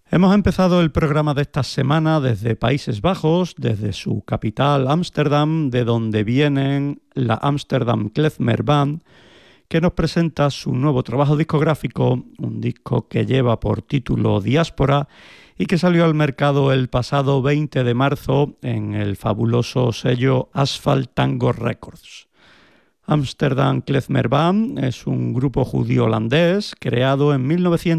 Hemos empezado el programa de esta semana desde Países Bajos, desde su capital Ámsterdam, de donde vienen la Amsterdam Klezmer Band, que nos presenta su nuevo trabajo discográfico, un disco que lleva por título Diáspora y que salió al mercado el pasado 20 de marzo en el fabuloso sello Asphalt Tango Records. Amsterdam Klezmer Band es un grupo judío-holandés creado en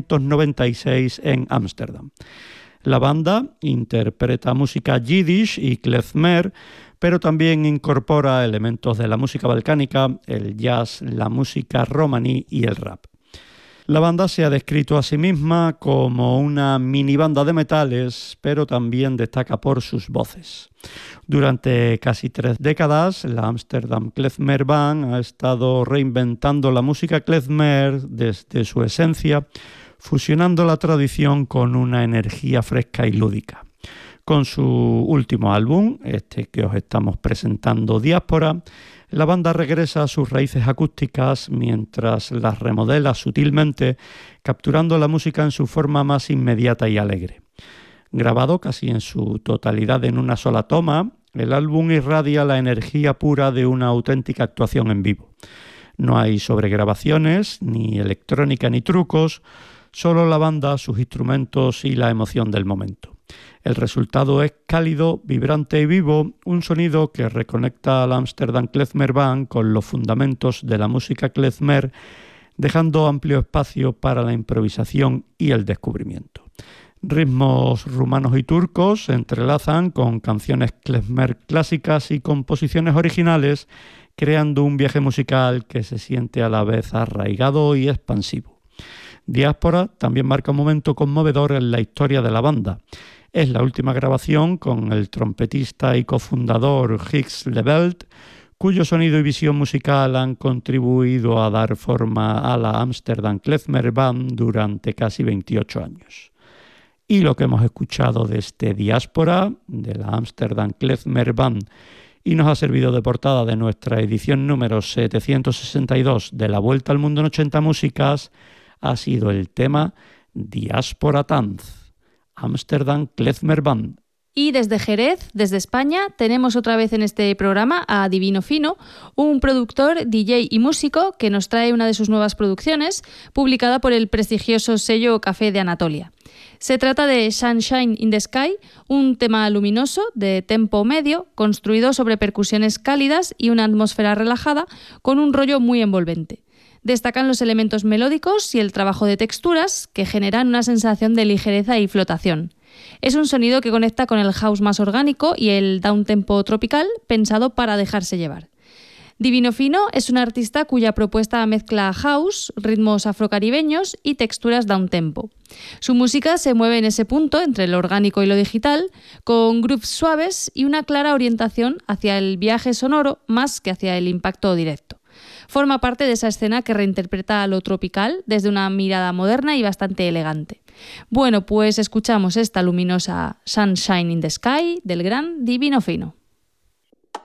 1996 en Ámsterdam. La banda interpreta música yiddish y klezmer, pero también incorpora elementos de la música balcánica, el jazz, la música romaní y el rap. La banda se ha descrito a sí misma como una mini banda de metales, pero también destaca por sus voces. Durante casi 3 décadas, la Amsterdam Klezmer Band ha estado reinventando la música klezmer desde su esencia, fusionando la tradición con una energía fresca y lúdica. Con su último álbum, este que os estamos presentando, Diáspora, la banda regresa a sus raíces acústicas mientras las remodela sutilmente, capturando la música en su forma más inmediata y alegre. Grabado casi en su totalidad en una sola toma, el álbum irradia la energía pura de una auténtica actuación en vivo. No hay sobregrabaciones, ni electrónica ni trucos, solo la banda, sus instrumentos y la emoción del momento. El resultado es cálido, vibrante y vivo, un sonido que reconecta al Amsterdam Klezmer Band con los fundamentos de la música klezmer, dejando amplio espacio para la improvisación y el descubrimiento. Ritmos rumanos y turcos se entrelazan con canciones klezmer clásicas y composiciones originales, creando un viaje musical que se siente a la vez arraigado y expansivo. Diáspora también marca un momento conmovedor en la historia de la banda. Es la última grabación con el trompetista y cofundador Gijs Leveld, cuyo sonido y visión musical han contribuido a dar forma a la Amsterdam Klezmer Band durante casi 28 años. Y lo que hemos escuchado de este Diáspora, de la Amsterdam Klezmer Band, y nos ha servido de portada de nuestra edición número 762 de La Vuelta al Mundo en 80 Músicas, ha sido el tema Diáspora Tanz, Amsterdam Klezmer Band. Y desde Jerez, desde España, tenemos otra vez en este programa a Divino Fino, un productor, DJ y músico que nos trae una de sus nuevas producciones, publicada por el prestigioso sello Café de Anatolia. Se trata de Sunshine in the Sky, un tema luminoso de tempo medio, construido sobre percusiones cálidas y una atmósfera relajada, con un rollo muy envolvente. Destacan los elementos melódicos y el trabajo de texturas que generan una sensación de ligereza y flotación. Es un sonido que conecta con el house más orgánico y el downtempo tropical pensado para dejarse llevar. Divino Fino es un artista cuya propuesta mezcla house, ritmos afrocaribeños y texturas downtempo. Su música se mueve en ese punto entre lo orgánico y lo digital, con grooves suaves y una clara orientación hacia el viaje sonoro más que hacia el impacto directo. Forma parte de esa escena que reinterpreta lo tropical desde una mirada moderna y bastante elegante. Bueno, pues escuchamos esta luminosa Sunshine in the Sky del gran Divino Fino.